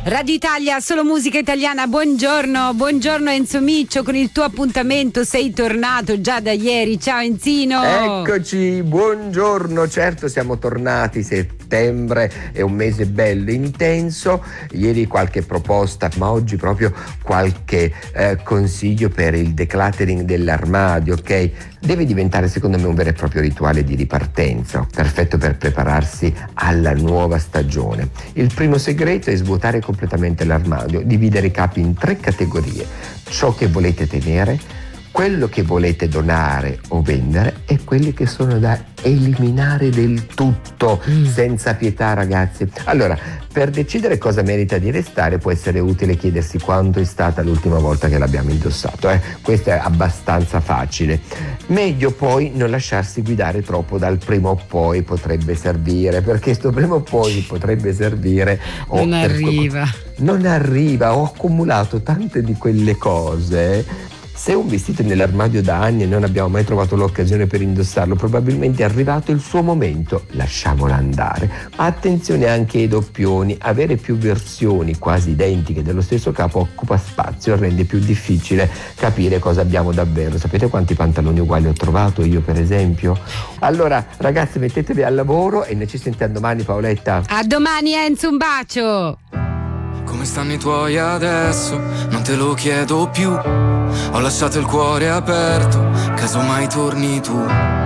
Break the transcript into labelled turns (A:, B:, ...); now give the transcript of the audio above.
A: Radio Italia, solo musica italiana, buongiorno Enzo Miccio con il tuo appuntamento, sei tornato già da ieri, ciao Enzino.
B: Eccoci, buongiorno, certo siamo tornati, settembre è un mese bello, intenso, ieri qualche proposta, ma oggi proprio qualche consiglio per il decluttering dell'armadio, ok? Deve diventare secondo me un vero e proprio rituale di ripartenza, perfetto per prepararsi alla nuova stagione. Il primo segreto è svuotare completamente l'armadio, dividere i capi in 3 categorie: ciò che volete tenere, quello che volete donare o vendere e quelli che sono da eliminare del tutto, senza pietà, ragazzi. Allora, per decidere cosa merita di restare può essere utile chiedersi quando è stata l'ultima volta che l'abbiamo indossato. Questo è abbastanza facile. Meglio poi non lasciarsi guidare troppo dal prima o poi potrebbe servire, perché sto prima o poi potrebbe servire. Non arriva, ho accumulato tante di quelle cose. Se un vestito è nell'armadio da anni e non abbiamo mai trovato l'occasione per indossarlo, probabilmente è arrivato il suo momento, lasciamolo andare. Attenzione anche ai doppioni, avere più versioni quasi identiche dello stesso capo occupa spazio e rende più difficile capire cosa abbiamo davvero. Sapete quanti pantaloni uguali ho trovato io, per esempio? Allora ragazzi, mettetevi al lavoro e noi ci sentiamo domani, Paoletta.
A: A domani Enzo, un bacio.
C: Come stanno i tuoi adesso? Non te lo chiedo più. Ho lasciato il cuore aperto, casomai torni tu.